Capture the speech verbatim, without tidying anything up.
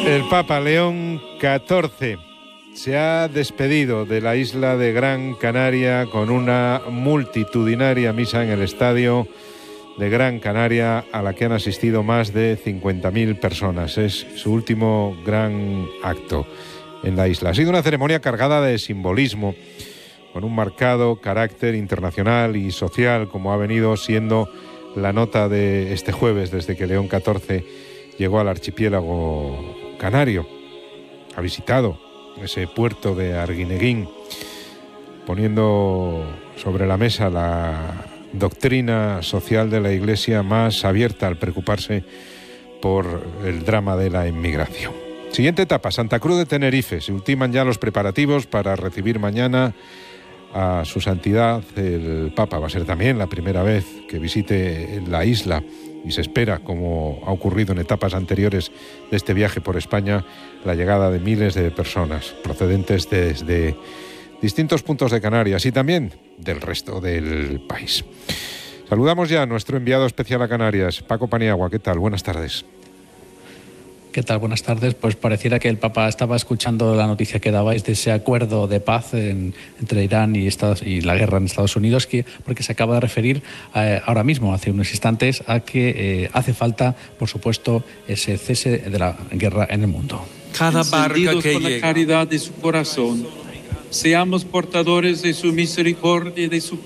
El Papa León catorce se ha despedido de la isla de Gran Canaria con una multitudinaria misa en el estadio de Gran Canaria a la que han asistido más de cincuenta mil personas. Es su último gran acto en la isla. Ha sido una ceremonia cargada de simbolismo, con un marcado carácter internacional y social, como ha venido siendo la nota de este jueves, desde que León catorce llegó al archipiélago canario. Ha visitado ese puerto de Arguineguín, poniendo sobre la mesa la doctrina social de la Iglesia más abierta al preocuparse por el drama de la inmigración. Siguiente etapa, Santa Cruz de Tenerife. Se ultiman ya los preparativos para recibir mañana a su santidad el Papa. Va a ser también la primera vez que visite la isla y se espera, como ha ocurrido en etapas anteriores de este viaje por España, la llegada de miles de personas procedentes desde distintos puntos de Canarias y también del resto del país. Saludamos ya a nuestro enviado especial a Canarias, Paco Paniagua. ¿Qué tal? Buenas tardes. ¿Qué tal? Buenas tardes. Pues pareciera que el Papa estaba escuchando la noticia que dabais de ese acuerdo de paz en, entre Irán y, Estados, y la guerra en Estados Unidos, que, porque se acaba de referir eh, ahora mismo, hace unos instantes, a que eh, hace falta, por supuesto, ese cese de la guerra en el mundo. Cada barca que con la caridad de su corazón, seamos portadores de su misericordia y de su